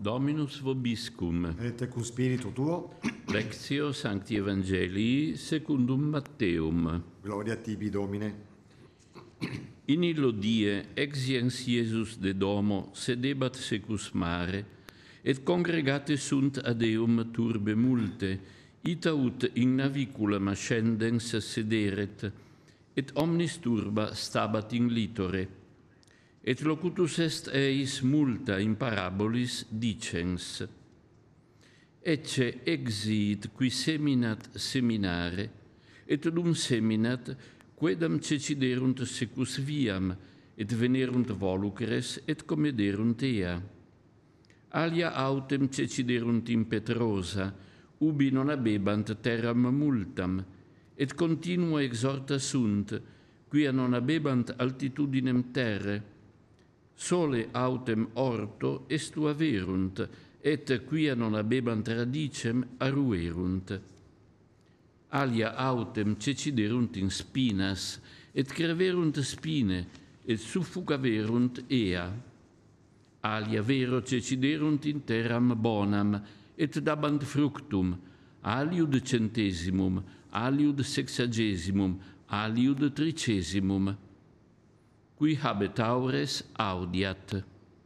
Dominus vobiscum. Et cum spiritu tuo. Lectio Sancti Evangelii secundum Matteum. Gloria a tibi, Domine. In illo die exiens Iesus de domo sedebat secus mare, et congregate sunt ad eum turbe multe, ita ut in navicula ascendens sederet, et omnis turba stabat in litore. Et locutus est eis multa in parabolis dicens: Ecce exiit qui seminat seminare, et dum seminat quedam ceciderunt secus viam, et venerunt volucres, et comederunt ea. Alia autem ceciderunt in Petrosa, ubi non habebant terram multam, et continua exhorta sunt, quia non habebant altitudinem terre. Sole autem orto estu averunt, et quia non habebant radicem aruerunt. Alia autem ceciderunt in spinas, et creverunt spine, et suffucaverunt ea. Alia vero ceciderunt in terram bonam, et dabant fructum, aliud centesimum, aliud sexagesimum, aliud tricesimum. Qui habet aures audiat.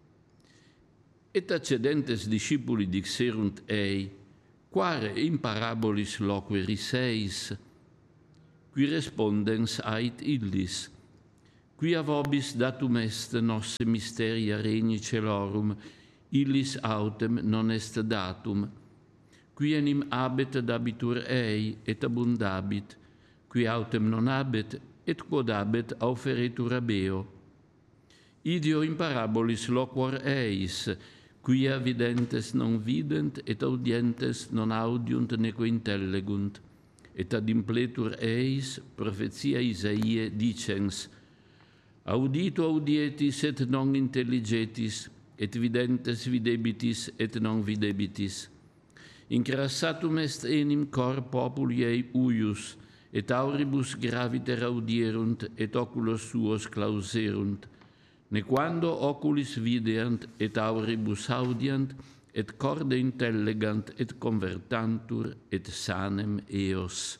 Et accedentes discipuli dixerunt ei: Quare in parabolis loque riseis? Qui respondens ait illis: Quia vobis datum est nosse mysteria regni celorum, illis autem non est datum. Qui enim habet dabitur ei, et abundabit, qui autem non habet, et quod habet auferetur abeo. Idio in parabolis loquor eis, quia videntes non vident, et audientes non audiunt neque intellegunt. Et ad impletur eis profetia Isaie dicens: Audito audietis et non intelligetis, et videntes videbitis et non videbitis. Incrassatum est enim cor populi ei uius, et auribus graviter audierunt, et oculos suos clauserunt. Nequando oculis videant, et auribus audiant, et corde intellegant, et convertantur, et sanem eos.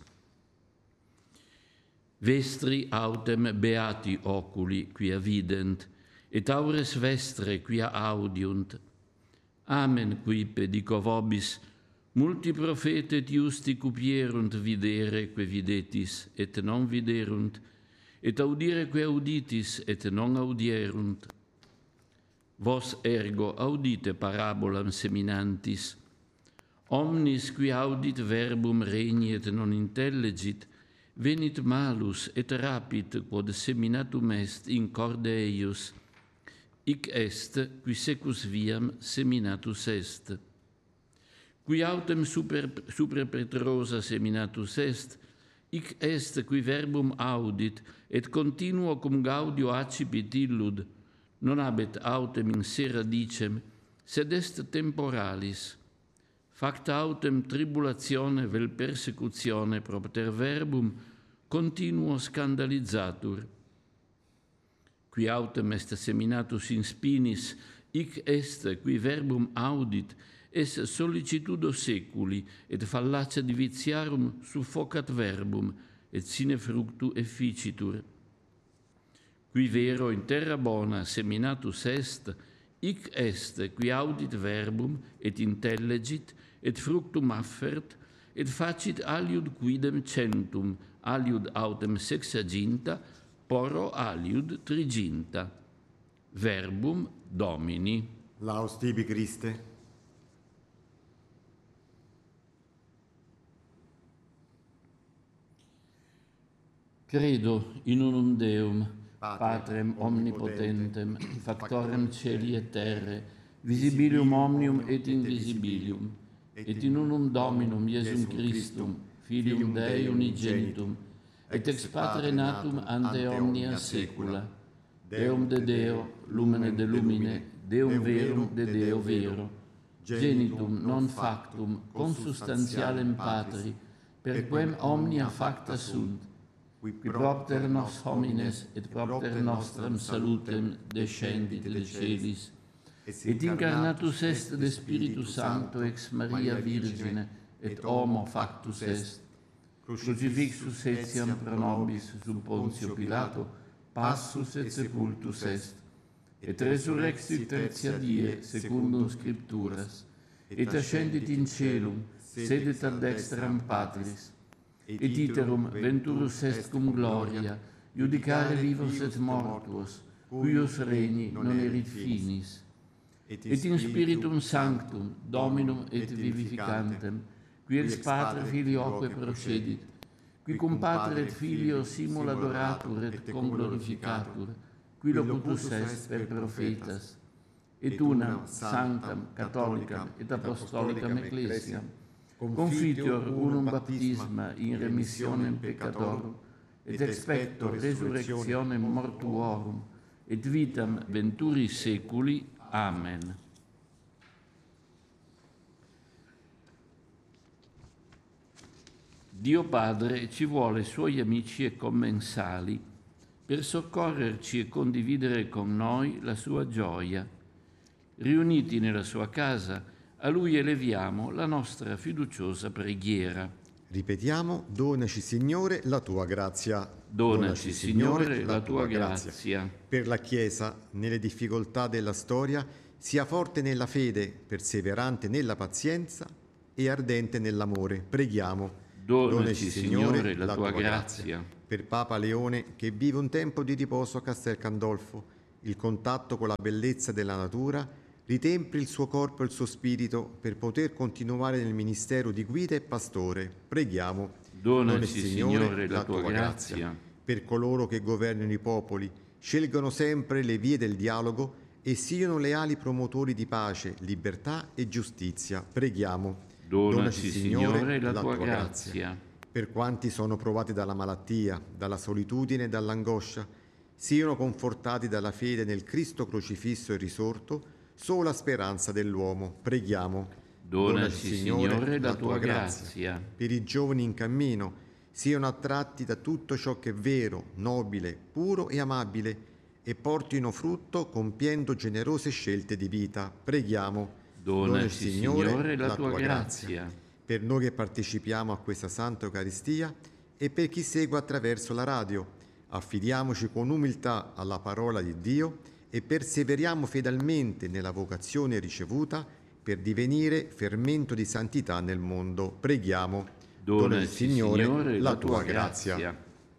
Vestri autem beati oculi, quia vident, et aures vestre, quia audiunt. Amen, quipe, dico vobis, multi profete et iusti cupierunt videre que videtis, et non viderunt, et audire que auditis, et non audierunt. Vos ergo audite parabolam seminantis. Omnis qui audit verbum regni et non intellegit, venit malus et rapit quod seminatum est in corde eius. Hic est qui secus viam seminatus est. Qui autem super Petrosa seminatus est, hic est qui verbum audit, et continuo cum gaudio accipit illud, non habet autem in se radicem, sed est temporalis. Facta autem tribulatione vel persecutione propter verbum, continuo scandalizatur. Qui autem est seminatus in spinis, hic est qui verbum audit, es sollicitudo seculi, et fallacia divitiarum suffocat verbum, et sine fructu efficitur. Qui vero in terra bona seminatus est, hic est qui audit verbum, et intellegit, et fructum affert, et facit aliud quidem centum, aliud autem sexaginta, porro aliud triginta. Verbum Domini. Laus tibi, Christe. Credo in unum Deum, Patrem omnipotentem, factorem celi et terre, visibilium omnium et invisibilium, et in unum Dominum Iesum Christum, Filium Dei unigenitum, et ex Patre natum ante omnia saecula, Deum de Deo, lumine de lumine, Deum verum de Deo vero, genitum non factum, consubstantialem Patri, per quem omnia facta sunt, qui propter nos homines et propter nostram salutem descendit de celis, et incarnatus est de Spiritus Sancto ex Maria Virgine, et homo factus est, crucifixus etiam pro nobis sub Pontio Pilato, passus et sepultus est, et resurrexit tertia die secundum Scripturas, et ascendit in caelum, sedet ad dextram Patris, et iterum venturus est cum gloria, judicare vivos et mortuos, cuius regni non erit finis, et in Spiritum Sanctum, Dominum et vivificantem, qui ex Patre Filioque procedit, qui cum Patre et Filio simul adoratur et conglorificatur, qui locutus est per prophetas, et unam sanctam, catholicam et apostolicam ecclesiam, confiteor unum baptisma in remissionem peccatorum, et expecto resurrectionem mortuorum, et vitam venturis seculi. Amen. Dio Padre ci vuole suoi amici e commensali per soccorrerci e condividere con noi la sua gioia. Riuniti nella sua casa, a Lui eleviamo la nostra fiduciosa preghiera. Ripetiamo, donaci Signore la tua grazia. Donaci Signore la tua grazia. Per la Chiesa, nelle difficoltà della storia, sia forte nella fede, perseverante nella pazienza e ardente nell'amore. Preghiamo. Donaci Signore la tua grazia. Per Papa Leone, che vive un tempo di riposo a Castel Gandolfo, il contatto con la bellezza della natura ritempri il suo corpo e il suo spirito per poter continuare nel ministero di guida e pastore. Preghiamo. Donaci Signore la tua grazia. Per coloro che governano i popoli, scelgano sempre le vie del dialogo e siano leali promotori di pace, libertà e giustizia. Preghiamo. Donaci Signore la tua grazia. Per quanti sono provati dalla malattia, dalla solitudine e dall'angoscia, siano confortati dalla fede nel Cristo crocifisso e risorto, sola speranza dell'uomo. Preghiamo. Donaci Signore la tua grazia. Per i giovani in cammino, siano attratti da tutto ciò che è vero, nobile, puro e amabile e portino frutto compiendo generose scelte di vita. Preghiamo. Donaci Signore la tua grazia. Per noi che partecipiamo a questa Santa Eucaristia e per chi segue attraverso la radio, affidiamoci con umiltà alla parola di Dio e perseveriamo fedelmente nella vocazione ricevuta per divenire fermento di santità nel mondo. Preghiamo. Donaci Signore la tua grazia.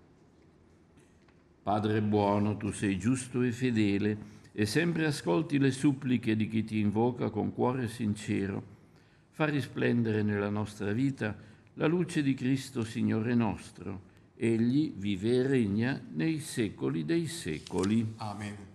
Padre buono, tu sei giusto e fedele e sempre ascolti le suppliche di chi ti invoca con cuore sincero. Fa risplendere nella nostra vita la luce di Cristo Signore nostro. Egli vive e regna nei secoli dei secoli. Amen.